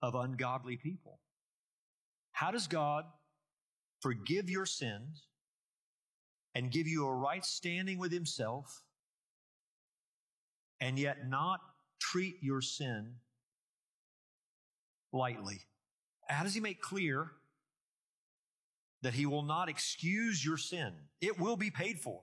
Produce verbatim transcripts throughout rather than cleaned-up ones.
of ungodly people. How does God forgive your sins and give you a right standing with Himself and yet not treat your sin lightly? How does He make clear that He will not excuse your sin? It will be paid for.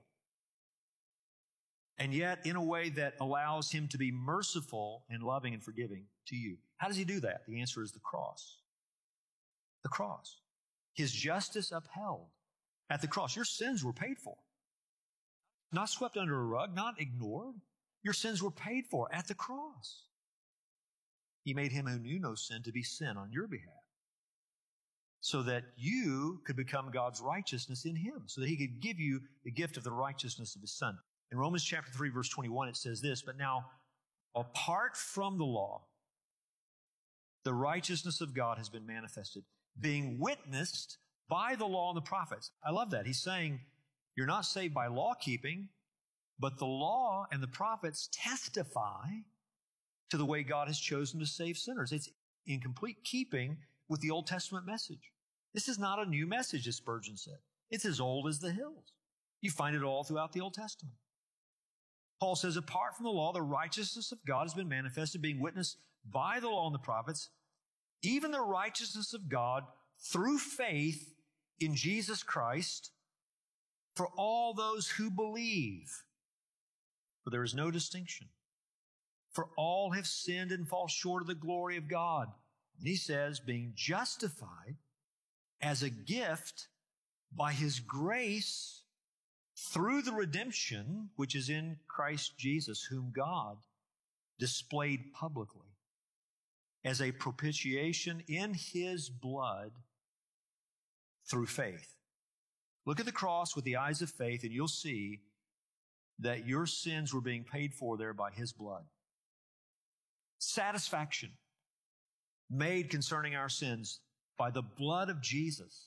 And yet in a way that allows Him to be merciful and loving and forgiving to you. How does He do that? The answer is the cross. The cross. His justice upheld at the cross. Your sins were paid for. Not swept under a rug, not ignored. Your sins were paid for at the cross. He made Him who knew no sin to be sin on your behalf, so that you could become God's righteousness in Him, so that He could give you the gift of the righteousness of His Son. In Romans chapter three, verse twenty-one, it says this, "But now, apart from the law, the righteousness of God has been manifested, being witnessed by the law and the prophets." I love that. He's saying, you're not saved by law keeping, but the law and the prophets testify to the way God has chosen to save sinners. It's in complete keeping with the Old Testament message. This is not a new message, as Spurgeon said. It's as old as the hills. You find it all throughout the Old Testament. Paul says, apart from the law, the righteousness of God has been manifested, being witnessed by the law and the prophets, even the righteousness of God through faith in Jesus Christ for all those who believe. For there is no distinction. For all have sinned and fall short of the glory of God. And he says, being justified as a gift by His grace through the redemption which is in Christ Jesus, whom God displayed publicly as a propitiation in His blood through faith. Look at the cross with the eyes of faith, and you'll see that your sins were being paid for there by His blood. Satisfaction made concerning our sins by the blood of Jesus.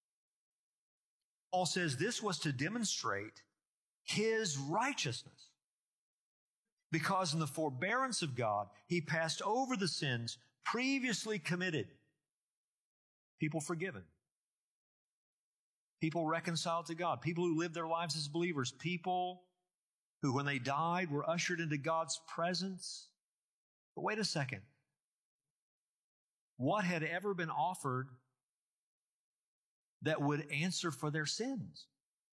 Paul says this was to demonstrate His righteousness, because in the forbearance of God, He passed over the sins previously committed. People forgiven. People reconciled to God. People who lived their lives as believers. People who, when they died, were ushered into God's presence. But wait a second. What had ever been offered that would answer for their sins?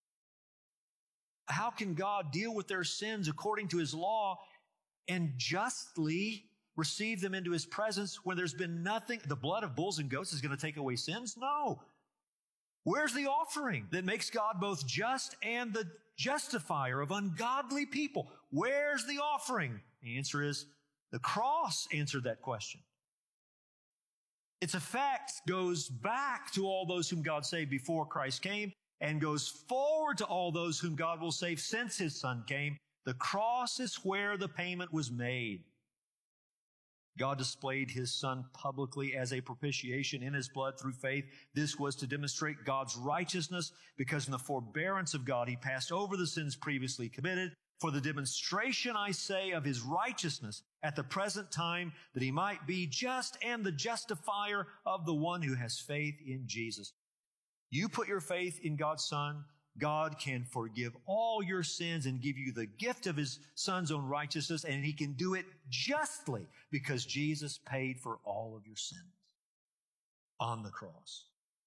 How can God deal with their sins according to His law and justly receive them into His presence when there's been nothing? The blood of bulls and goats is going to take away sins? No. Where's the offering that makes God both just and the justifier of ungodly people? Where's the offering? The answer is the cross answered that question. Its effect goes back to all those whom God saved before Christ came and goes forward to all those whom God will save since His Son came. The cross is where the payment was made. God displayed His Son publicly as a propitiation in His blood through faith. This was to demonstrate God's righteousness, because in the forbearance of God, He passed over the sins previously committed for the demonstration, I say, of His righteousness at the present time, that He might be just and the justifier of the one who has faith in Jesus. You put your faith in God's Son, God can forgive all your sins and give you the gift of His Son's own righteousness, and He can do it justly because Jesus paid for all of your sins on the cross.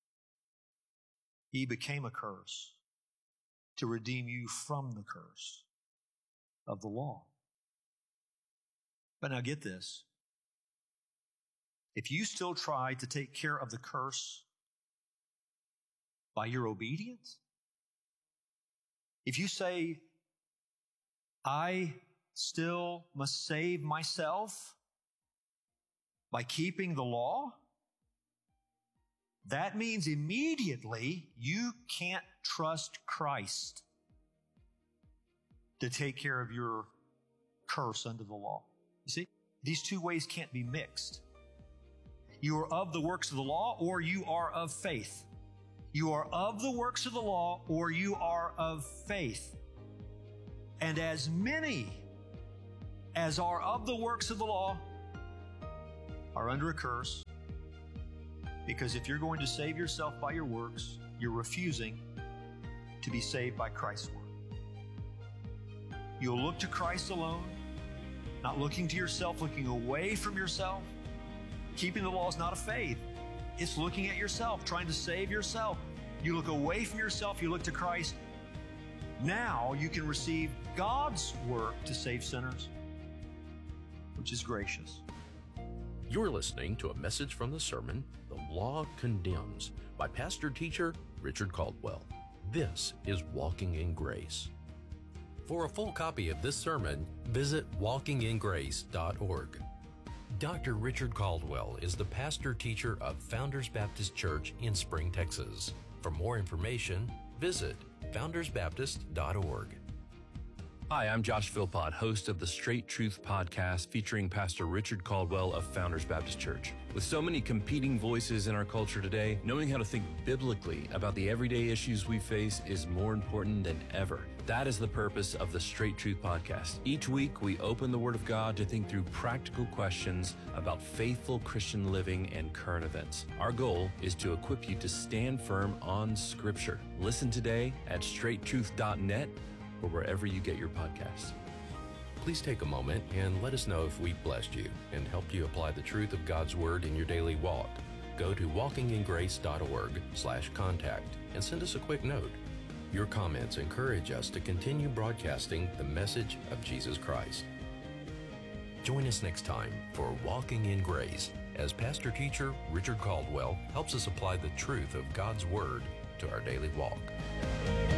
He became a curse to redeem you from the curse of the law. But now get this. If you still try to take care of the curse by your obedience, if you say, I still must save myself by keeping the law, that means immediately you can't trust Christ to take care of your curse under the law. You see, these two ways can't be mixed. You are of the works of the law, or you are of faith. You are of the works of the law, or you are of faith. And as many as are of the works of the law are under a curse, Because if you're going to save yourself by your works, you're refusing to be saved by Christ's work. You'll look to Christ alone, not looking to yourself, looking away from yourself. Keeping the law is not a faith. It's looking at yourself, trying to save yourself. You look away from yourself, you look to Christ. Now you can receive God's work to save sinners, which is gracious. You're listening to a message from the sermon, The Law Condemns, by pastor teacher Richard Caldwell. This is Walking in Grace. For a full copy of this sermon, visit walking in grace dot org. Doctor Richard Caldwell is the pastor teacher of Founders Baptist Church in Spring, Texas. For more information, visit founders baptist dot org. Hi, I'm Josh Philpott, host of the Straight Truth podcast featuring Pastor Richard Caldwell of Founders Baptist Church. With so many competing voices in our culture today, knowing how to think biblically about the everyday issues we face is more important than ever. That is the purpose of the Straight Truth podcast. Each week, we open the Word of God to think through practical questions about faithful Christian living and current events. Our goal is to equip you to stand firm on Scripture. Listen today at straight truth dot net or wherever you get your podcasts. Please take a moment and let us know if we've blessed you and helped you apply the truth of God's Word in your daily walk. Go to walking in grace dot org slash contact and send us a quick note. Your comments encourage us to continue broadcasting the message of Jesus Christ. Join us next time for Walking in Grace as pastor teacher Richard Caldwell helps us apply the truth of God's Word to our daily walk.